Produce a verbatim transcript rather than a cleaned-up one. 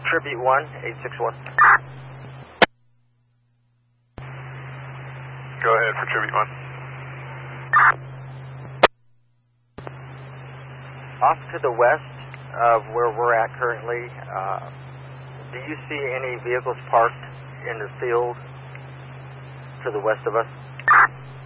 Tribute one, eight six one. Go ahead for Tribute one. Off to the west of where we're at currently, uh, do you see any vehicles parked in the field to the west of us?